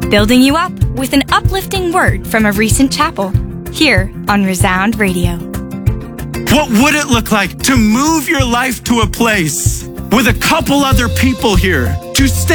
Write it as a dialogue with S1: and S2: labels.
S1: building you up with an uplifting word from a recent chapel, here on Resound Radio.
S2: What would it look like to move your life to a place with a couple other people here, to stay